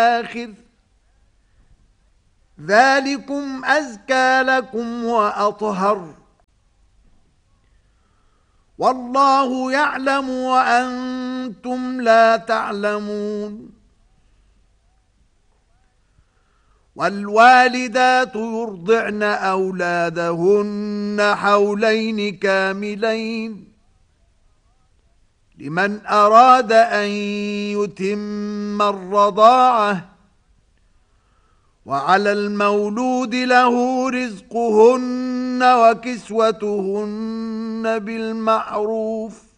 الآخر ذلكم أزكى لكم وأطهر والله يعلم وأنتم لا تعلمون والوالدات يرضعن أولادهن حولين كاملين لمن أراد أن يتم الرضاعة وعلى المولود له رزقهن وكسوتهن بالمعروف